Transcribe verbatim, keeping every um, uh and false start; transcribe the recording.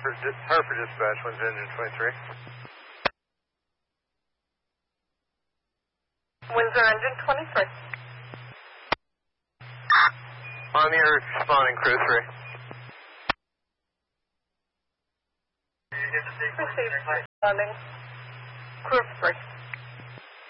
Harper, Harper Dispatch, Windsor Engine twenty-three. Windsor Engine twenty-three. On your responding crew three. Received. Responding. Crew three.